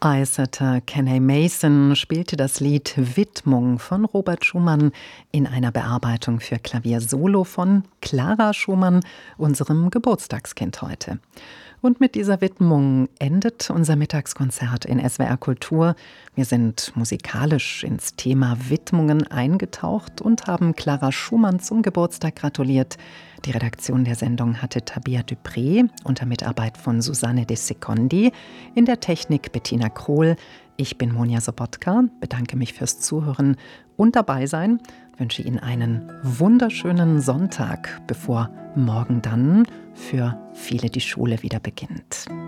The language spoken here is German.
Eiseter Kenny Mason spielte das Lied Widmung von Robert Schumann in einer Bearbeitung für Klavier Solo von Clara Schumann, unserem Geburtstagskind heute. Und mit dieser Widmung endet unser Mittagskonzert in SWR Kultur. Wir sind musikalisch ins Thema Widmungen eingetaucht und haben Clara Schumann zum Geburtstag gratuliert. Die Redaktion der Sendung hatte Tabea Dupré unter Mitarbeit von Susanne de Secondi, in der Technik Bettina Krohl. Ich bin Monja Sobotka, bedanke mich fürs Zuhören und dabei sein, wünsche Ihnen einen wunderschönen Sonntag, bevor morgen dann für viele die Schule wieder beginnt.